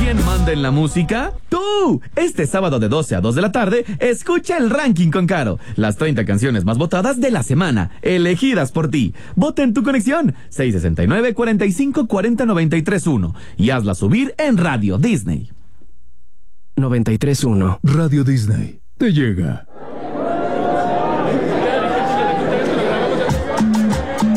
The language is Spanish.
¿Quién manda en la música? ¡Tú! Este sábado de 12 a 2 de la tarde, escucha el ranking con Caro. Las 30 canciones más votadas de la semana, elegidas por ti. Vota en tu conexión, 669-4540-931. Y hazla subir en Radio Disney. 93.1. Radio Disney. Te llega.